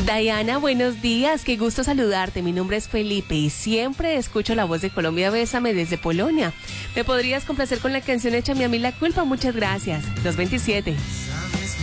Diana, buenos días, qué gusto saludarte. Mi nombre es Felipe y siempre escucho la voz de Colombia Bésame desde Polonia. ¿Me podrías complacer con la canción Échame a mí la culpa? Muchas gracias. 227.